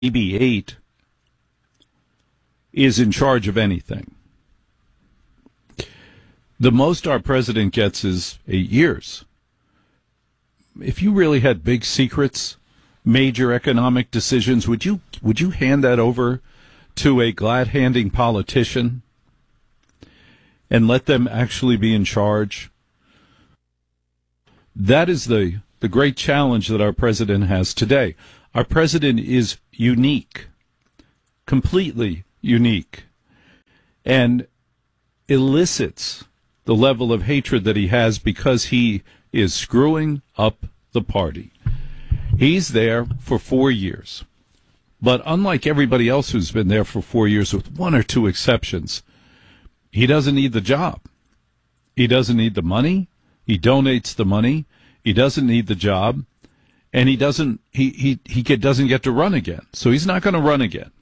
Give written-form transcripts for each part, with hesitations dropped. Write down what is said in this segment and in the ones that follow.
maybe 8, is in charge of anything. The most our president gets is 8 years. If you really had big secrets, major economic decisions, would you hand that over to a glad-handing politician and let them actually be in charge? That is the great challenge that our president has today. Our president is unique, completely unique, and elicits the level of hatred that he has because he is screwing up the party. He's there for 4 years. But unlike everybody else who's been there for 4 years, with one or two exceptions, he doesn't need the job. He doesn't need the money. He donates the money. He doesn't need the job. And he doesn't get to run again. So he's not going to run again.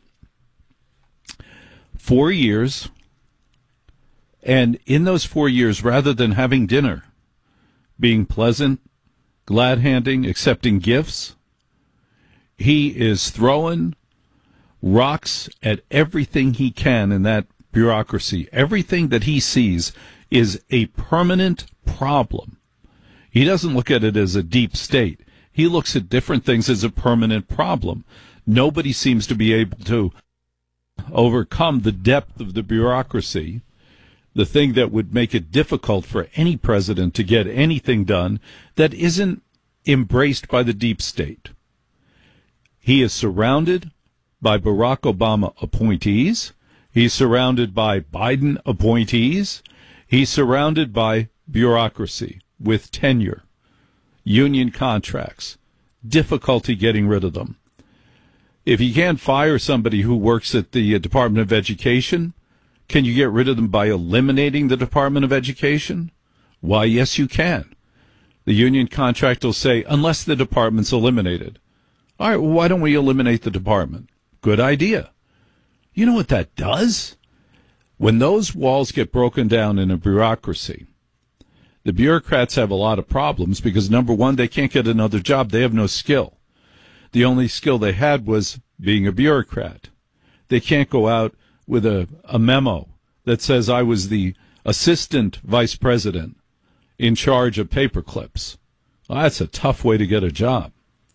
4 years. And in those 4 years, rather than having dinner, being pleasant, glad-handing, accepting gifts, he is throwing rocks at everything he can in that bureaucracy. Everything that he sees is a permanent problem. He doesn't look at it as a deep state. He looks at different things as a permanent problem. Nobody seems to be able to overcome the depth of the bureaucracy, the thing that would make it difficult for any president to get anything done that isn't embraced by the deep state. He is surrounded by Barack Obama appointees. He's surrounded by Biden appointees. He's surrounded by bureaucracy with tenure, union contracts, difficulty getting rid of them. If you can't fire somebody who works at the Department of Education, can you get rid of them by eliminating the Department of Education? Why, yes, you can. The union contract will say, unless the department's eliminated. All right, well, why don't we eliminate the department? Good idea. You know what that does? When those walls get broken down in a bureaucracy, the bureaucrats have a lot of problems because, number one, they can't get another job. They have no skill. The only skill they had was being a bureaucrat. They can't go out with a memo that says I was the assistant vice president in charge of paper clips. Well, that's a tough way to get a job.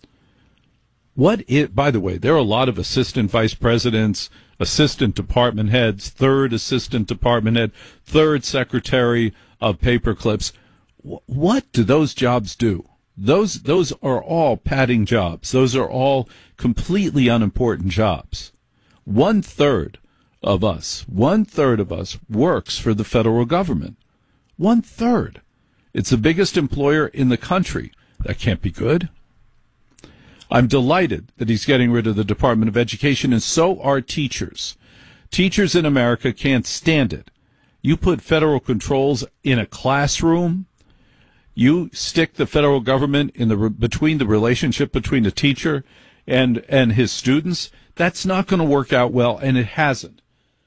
By the way, there are a lot of assistant vice presidents, assistant department heads, third assistant department head, third secretary of paper clips. What do those jobs do? Those are all padding jobs. Those are all completely unimportant jobs. One-third of us works for the federal government. 1/3. It's the biggest employer in the country. That can't be good. I'm delighted that he's getting rid of the Department of Education, and so are teachers. Teachers in America can't stand it. You put federal controls in a classroom, you stick the federal government in between the relationship between a teacher and his students, that's not going to work out well, and it hasn't.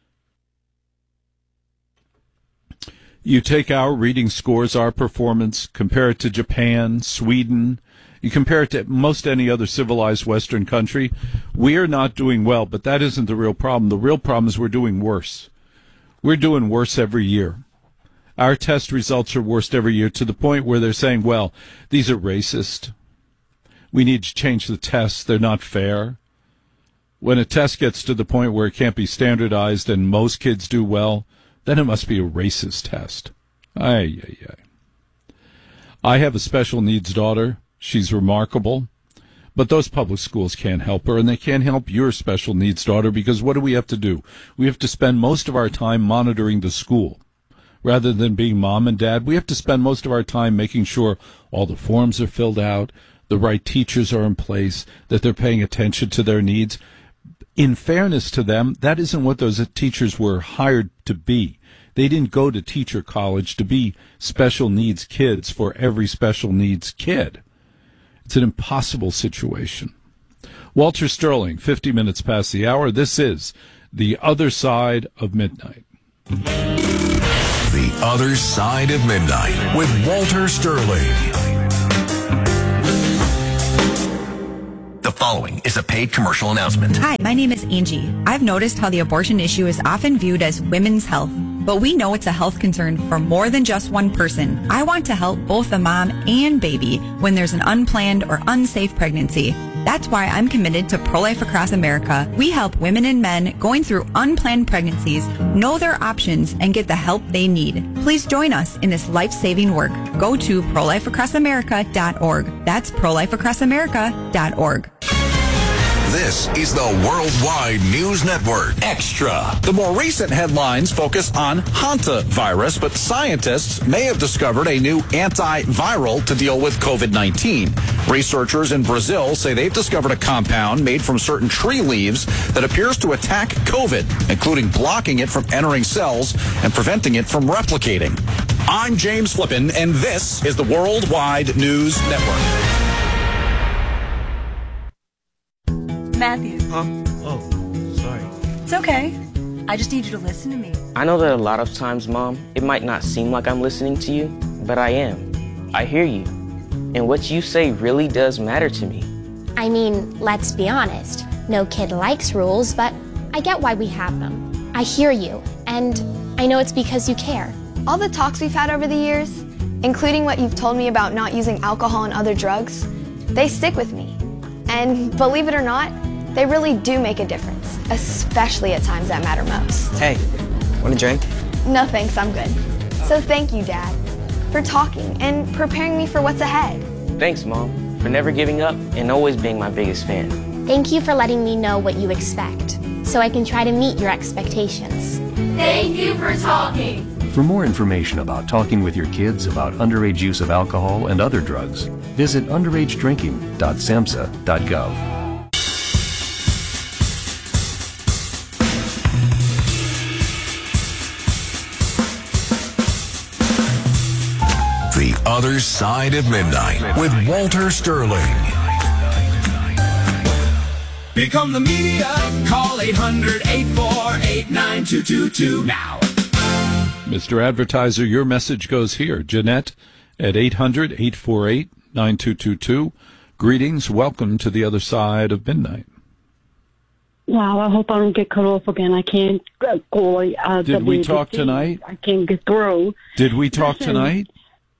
You take our reading scores, our performance, compare it to Japan, Sweden, you compare it to most any other civilized Western country, we are not doing well, but that isn't the real problem. The real problem is we're doing worse. We're doing worse every year. Our test results are worse every year to the point where they're saying, well, these are racist. We need to change the tests. They're not fair. When a test gets to the point where it can't be standardized and most kids do well, then it must be a racist test. I have a special needs daughter. She's remarkable. But those public schools can't help her, and they can't help your special needs daughter, because what do we have to do? We have to spend most of our time monitoring the school. Rather than being mom and dad, we have to spend most of our time making sure all the forms are filled out, the right teachers are in place, that they're paying attention to their needs. In fairness to them, that isn't what those teachers were hired to be. They didn't go to teacher college to be special needs kids for every special needs kid. It's an impossible situation. Walter Sterling, 50 minutes past the hour. This is The Other Side of Midnight. The Other Side of Midnight with Walter Sterling. The following is a paid commercial announcement. Hi, my name is Angie. I've noticed how the abortion issue is often viewed as women's health, but we know it's a health concern for more than just one person. I want to help both the mom and baby when there's an unplanned or unsafe pregnancy. That's why I'm committed to Pro-Life Across America. We help women and men going through unplanned pregnancies know their options and get the help they need. Please join us in this life-saving work. Go to prolifeacrossamerica.org. That's prolifeacrossamerica.org. This is the Worldwide News Network. Extra. The more recent headlines focus on hantavirus, but scientists may have discovered a new antiviral to deal with COVID-19. Researchers in Brazil say they've discovered a compound made from certain tree leaves that appears to attack COVID, including blocking it from entering cells and preventing it from replicating. I'm James Flippin, and this is the Worldwide News Network. Matthew. Huh? Oh, sorry. It's okay. I just need you to listen to me. I know that a lot of times, Mom, it might not seem like I'm listening to you, but I am. I hear you. And what you say really does matter to me. I mean, let's be honest. No kid likes rules, but I get why we have them. I hear you, and I know it's because you care. All the talks we've had over the years, including what you've told me about not using alcohol and other drugs, they stick with me. And believe it or not, they really do make a difference, especially at times that matter most. Hey, want a drink? No thanks, I'm good. So thank you, Dad, for talking and preparing me for what's ahead. Thanks, Mom, for never giving up and always being my biggest fan. Thank you for letting me know what you expect, so I can try to meet your expectations. Thank you for talking. For more information about talking with your kids about underage use of alcohol and other drugs, visit underagedrinking.samhsa.gov. The Other Side of Midnight with Walter Sterling. Become the media. Call 800-848-9222 now. Mr. Advertiser, your message goes here. Jeanette at 800-848-9222. Greetings. Welcome to the Other Side of Midnight. Wow, I hope I don't get cut off again. I can't call. Did we talk tonight? I can't get through. Did we talk tonight?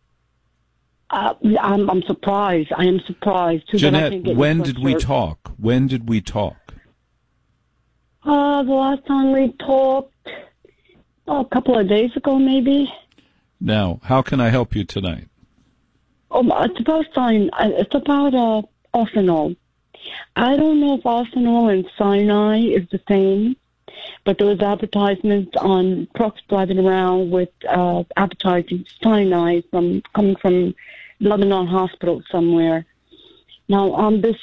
I'm surprised. I am surprised. Jeanette, when did we talk? When did we talk? The last time we talked, a couple of days ago, maybe. Now, how can I help you tonight? It's about Arsenal. I don't know if Arsenal and Sinai is the same, but there was advertisements on trucks driving around with advertising Sinai coming from Lebanon Hospital somewhere. Now, on the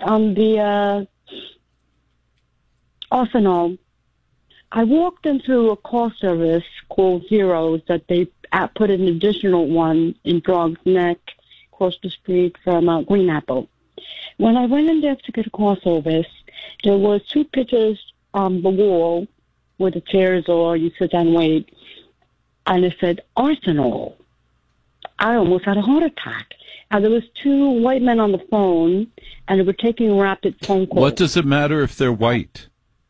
Arsenal, I walked into a car service called Zeros that they put an additional one in Drugs Neck across the street from Green Apple. When I went in there to get a car service, there was two pictures on the wall where the chairs are, you sit down and wait, and it said Arsenal. I almost had a heart attack. And there was two white men on the phone, and they were taking rapid phone calls. What does it matter if they're white?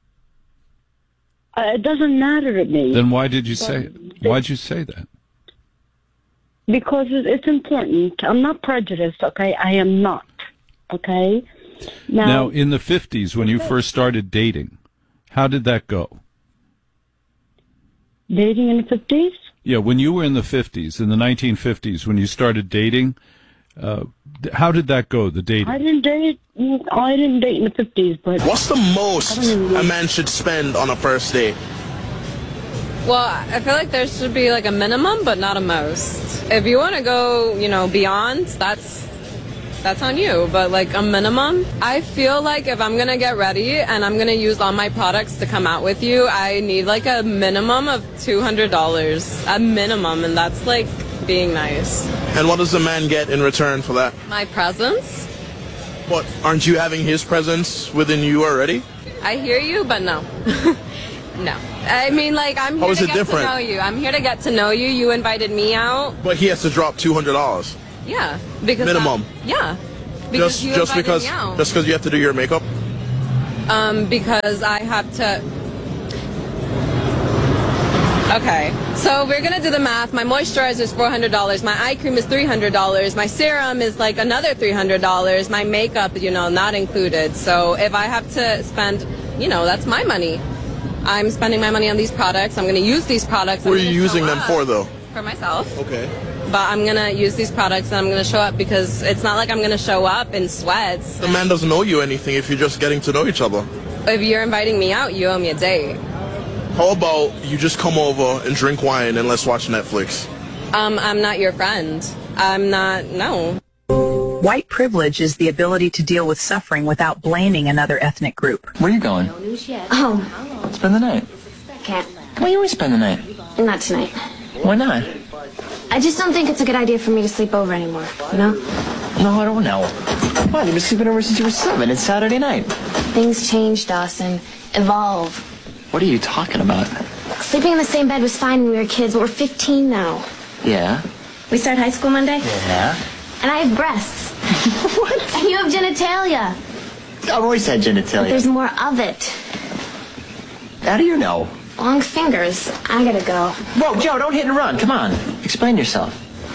It doesn't matter to me. Then why did you say it? Why'd you say that? Because it's important. I'm not prejudiced, okay? I am not, okay? Now, in the 50s, when you first started dating, how did that go? Dating in the 50s? Yeah, when you were in the 50s, in the 1950s, when you started dating, how did that go, the dating? I didn't date in the 50s, but... What's the most a man should spend on a first date? Well, I feel like there should be like a minimum, but not a most. If you want to go, beyond, that's on you. But like a minimum, I feel like if I'm going to get ready and I'm going to use all my products to come out with you, I need like a minimum of $200, a minimum. And that's like being nice. And what does the man get in return for that? My presence. What, aren't you having his presence within you already? I hear you, but no. No. I mean, like, I'm here to get to know you. I'm here to get to know you. You invited me out. But he has to drop $200. Yeah. Because minimum. Yeah. Because you invited me out. Just because you have to do your makeup? Because I have to... Okay, so we're gonna do the math. My moisturizer is $400. My eye cream is $300. My serum is like another $300. My makeup, not included. So if I have to spend, that's my money. I'm spending my money on these products. I'm gonna use these products. What are you using them for, though? For myself. Okay. But I'm gonna use these products and I'm gonna show up because it's not like I'm gonna show up in sweats. The man doesn't owe you anything if you're just getting to know each other. If you're inviting me out, you owe me a date. How about you just come over and drink wine and let's watch Netflix? I'm not your friend. No. White privilege is the ability to deal with suffering without blaming another ethnic group. Where are you going? Home. Spend the night. Can't. Why do you always spend the night? Not tonight. Why not? I just don't think it's a good idea for me to sleep over anymore, No, I don't know. Why? You've been sleeping over since you were 7. It's Saturday night. Things change, Dawson. Evolve. What are you talking about? Sleeping in the same bed was fine when we were kids, but we're 15 now. Yeah? We start high school Monday? Yeah? And I have breasts. What? And you have genitalia. I've always had genitalia. But there's more of it. How do you know? Long fingers. I gotta go. Whoa, Joe, don't hit and run. Come on. Explain yourself.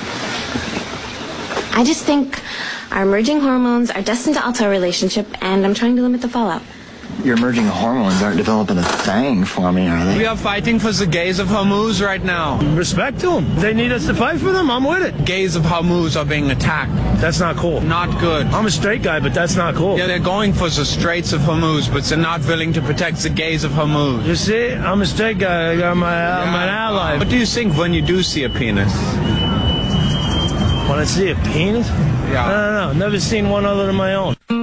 I just think our emerging hormones are destined to alter our relationship, and I'm trying to limit the fallout. Your emerging hormones aren't developing a thing for me, are they? We are fighting for the gays of Hormuz right now. Respect to them. They need us to fight for them. I'm with it. Gays of Hormuz are being attacked. That's not cool. Not good. I'm a straight guy, but that's not cool. Yeah, they're going for the Straits of Hormuz, but they're not willing to protect the gays of Hormuz. You see, I'm a straight guy. I'm an ally. What do you think when you do see a penis? When I see a penis? Yeah. I don't know. Never seen one other than my own.